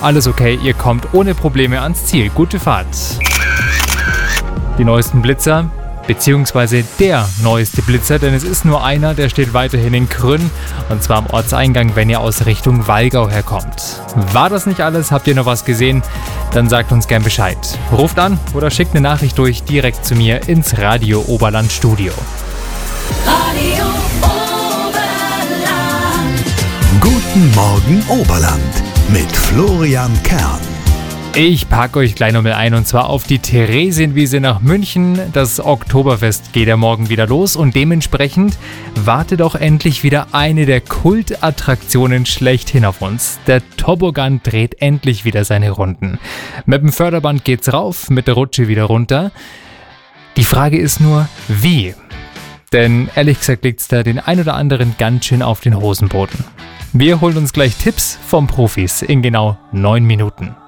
alles okay, ihr kommt ohne Probleme ans Ziel. Gute Fahrt. Die neuesten Blitzer, beziehungsweise der neueste Blitzer, denn es ist nur einer, der steht weiterhin in Krünn, und zwar am Ortseingang, wenn ihr aus Richtung Wallgau herkommt. War das nicht alles? Habt ihr noch was gesehen? Dann sagt uns gern Bescheid. Ruft an oder schickt eine Nachricht durch direkt zu mir ins Radio Oberland Studio. Radio Oberland. Guten Morgen Oberland mit Florian Kern. Ich packe euch gleich nochmal ein, und zwar auf die Theresienwiese nach München. Das Oktoberfest geht ja morgen wieder los und dementsprechend wartet auch endlich wieder eine der Kultattraktionen schlechthin auf uns. Der Toboggan dreht endlich wieder seine Runden. Mit dem Förderband geht's rauf, mit der Rutsche wieder runter. Die Frage ist nur, wie? Denn ehrlich gesagt liegt's da den ein oder anderen ganz schön auf den Hosenboden. Wir holen uns gleich Tipps vom Profis in genau 9 Minuten.